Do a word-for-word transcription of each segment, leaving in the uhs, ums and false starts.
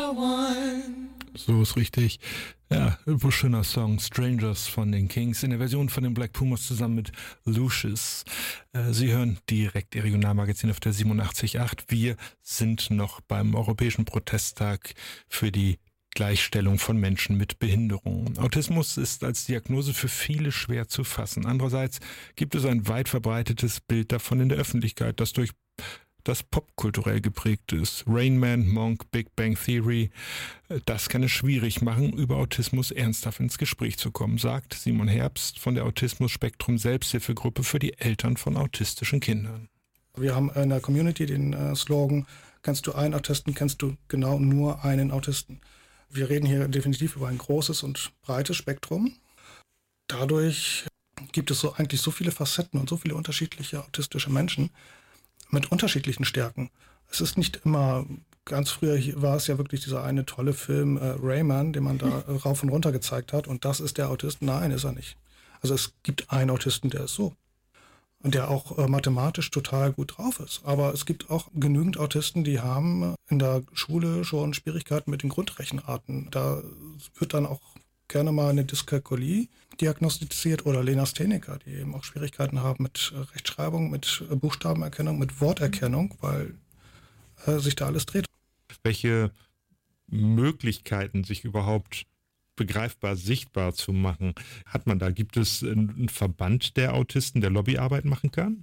So ist richtig. Ja, ein schöner Song, Strangers von den Kings, in der Version von den Black Pumas zusammen mit Lucius. Äh, Sie hören direkt Ihr Regionalmagazin auf der siebenundachtzig Komma acht. Wir sind noch beim Europäischen Protesttag für die Gleichstellung von Menschen mit Behinderungen. Autismus ist als Diagnose für viele schwer zu fassen. Andererseits gibt es ein weit verbreitetes Bild davon in der Öffentlichkeit, das durch das popkulturell geprägt ist. Rain Man, Monk, Big Bang Theory, das kann es schwierig machen, über Autismus ernsthaft ins Gespräch zu kommen, sagt Simon Herbst von der Autismus-Spektrum Selbsthilfegruppe für die Eltern von autistischen Kindern. Wir haben in der Community den äh, Slogan, kennst du einen Autisten, kennst du genau nur einen Autisten. Wir reden hier definitiv über ein großes und breites Spektrum. Dadurch gibt es so eigentlich so viele Facetten und so viele unterschiedliche autistische Menschen mit unterschiedlichen Stärken. Es ist nicht immer, ganz früher war es ja wirklich dieser eine tolle Film äh, Rayman, den man da äh, rauf und runter gezeigt hat, und das ist der Autist. Nein, ist er nicht. Also es gibt einen Autisten, der ist so. Und der auch äh, mathematisch total gut drauf ist. Aber es gibt auch genügend Autisten, die haben in der Schule schon Schwierigkeiten mit den Grundrechenarten. Da wird dann auch gerne mal eine Dyskalkulie diagnostiziert oder Legastheniker, die eben auch Schwierigkeiten haben mit Rechtschreibung, mit Buchstabenerkennung, mit Worterkennung, weil äh, sich da alles dreht. Welche Möglichkeiten, sich überhaupt begreifbar, sichtbar zu machen, hat man da? Gibt es einen Verband der Autisten, der Lobbyarbeit machen kann?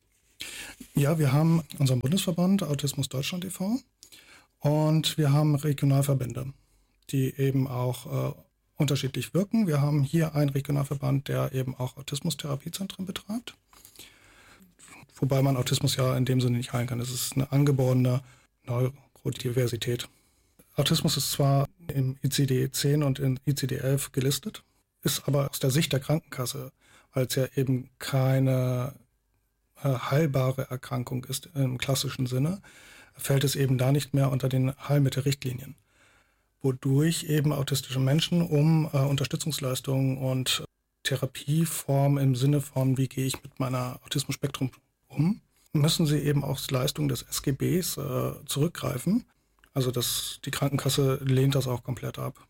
Ja, wir haben unseren Bundesverband Autismus Deutschland e V und wir haben Regionalverbände, die eben auch äh, unterschiedlich wirken. Wir haben hier einen Regionalverband, der eben auch Autismus-Therapiezentren betreibt. Wobei man Autismus ja in dem Sinne nicht heilen kann. Es ist eine angeborene Neurodiversität. Autismus ist zwar im I C D zehn und im I C D elf gelistet, ist aber aus der Sicht der Krankenkasse, weil es ja eben keine äh, heilbare Erkrankung ist im klassischen Sinne, fällt es eben da nicht mehr unter den Heilmittelrichtlinien, wodurch eben autistische Menschen um äh, Unterstützungsleistungen und Therapieformen im Sinne von, wie gehe ich mit meiner Autismus-Spektrum um, müssen sie eben auf Leistungen des S G Bs äh, zurückgreifen. Also das, die Krankenkasse lehnt das auch komplett ab.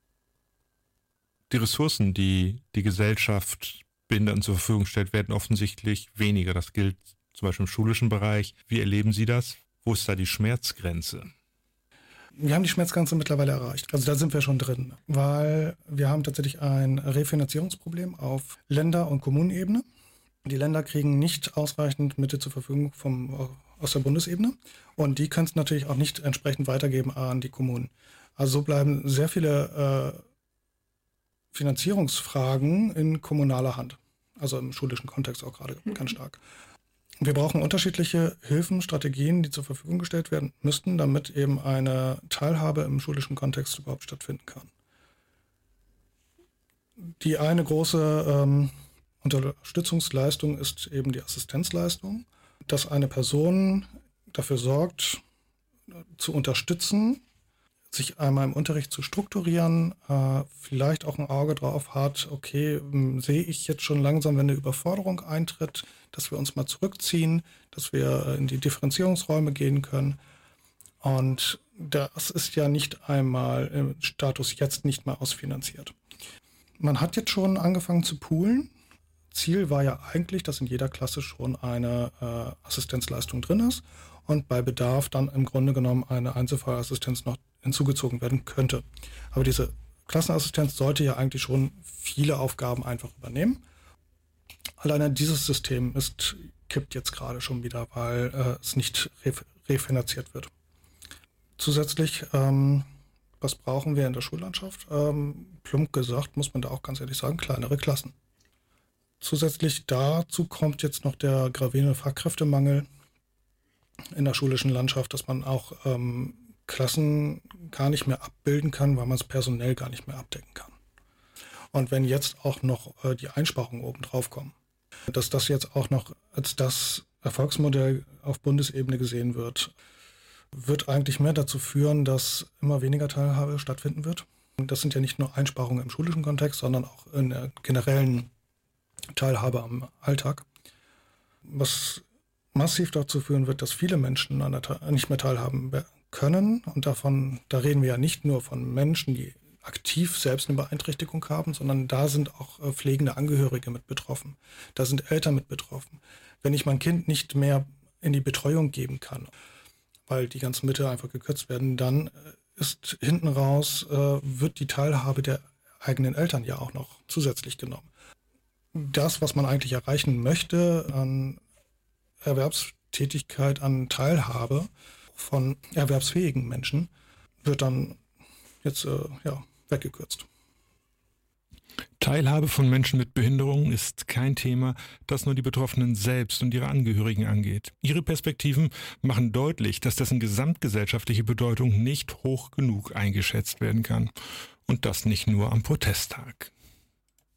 Die Ressourcen, die die Gesellschaft Behinderten zur Verfügung stellt, werden offensichtlich weniger. Das gilt zum Beispiel im schulischen Bereich. Wie erleben Sie das? Wo ist da die Schmerzgrenze? Wir haben die Schmerzgrenze mittlerweile erreicht. Also da sind wir schon drin, weil wir haben tatsächlich ein Refinanzierungsproblem auf Länder- und Kommunenebene. Die Länder kriegen nicht ausreichend Mittel zur Verfügung vom, aus der Bundesebene und die können es natürlich auch nicht entsprechend weitergeben an die Kommunen. Also so bleiben sehr viele äh, Finanzierungsfragen in kommunaler Hand, also im schulischen Kontext auch gerade mhm. ganz stark. Wir brauchen unterschiedliche Hilfen, Strategien, die zur Verfügung gestellt werden müssten, damit eben eine Teilhabe im schulischen Kontext überhaupt stattfinden kann. Die eine große ähm, Unterstützungsleistung ist eben die Assistenzleistung, dass eine Person dafür sorgt, zu unterstützen, sich einmal im Unterricht zu strukturieren, äh, vielleicht auch ein Auge drauf hat, okay, sehe ich jetzt schon langsam, wenn eine Überforderung eintritt, dass wir uns mal zurückziehen, dass wir in die Differenzierungsräume gehen können. Und das ist ja nicht einmal im Status jetzt nicht mal ausfinanziert. Man hat jetzt schon angefangen zu poolen. Ziel war ja eigentlich, dass in jeder Klasse schon eine äh, Assistenzleistung drin ist und bei Bedarf dann im Grunde genommen eine Einzelfallassistenz noch hinzugezogen werden könnte. Aber diese Klassenassistenz sollte ja eigentlich schon viele Aufgaben einfach übernehmen. Alleine dieses System ist, kippt jetzt gerade schon wieder, weil äh, es nicht ref- refinanziert wird. Zusätzlich, ähm, was brauchen wir in der Schullandschaft? Ähm, plump gesagt, muss man da auch ganz ehrlich sagen, kleinere Klassen. Zusätzlich dazu kommt jetzt noch der gravierende Fachkräftemangel in der schulischen Landschaft, dass man auch ähm, Klassen gar nicht mehr abbilden kann, weil man es personell gar nicht mehr abdecken kann. Und wenn jetzt auch noch äh, die Einsparungen oben drauf kommen, dass das jetzt auch noch als das Erfolgsmodell auf Bundesebene gesehen wird, wird eigentlich mehr dazu führen, dass immer weniger Teilhabe stattfinden wird. Und das sind ja nicht nur Einsparungen im schulischen Kontext, sondern auch in der generellen Teilhabe am Alltag, was massiv dazu führen wird, dass viele Menschen an der Te- nicht mehr teilhaben können. Und davon, da reden wir ja nicht nur von Menschen, die aktiv selbst eine Beeinträchtigung haben, sondern da sind auch äh, pflegende Angehörige mit betroffen. Da sind Eltern mit betroffen. Wenn ich mein Kind nicht mehr in die Betreuung geben kann, weil die ganzen Mittel einfach gekürzt werden, dann äh, ist hinten raus, äh, wird die Teilhabe der eigenen Eltern ja auch noch zusätzlich genommen. Das, was man eigentlich erreichen möchte an Erwerbstätigkeit, an Teilhabe von erwerbsfähigen Menschen, wird dann jetzt äh, ja, weggekürzt. Teilhabe von Menschen mit Behinderungen ist kein Thema, das nur die Betroffenen selbst und ihre Angehörigen angeht. Ihre Perspektiven machen deutlich, dass dessen gesamtgesellschaftliche Bedeutung nicht hoch genug eingeschätzt werden kann. Und das nicht nur am Protesttag.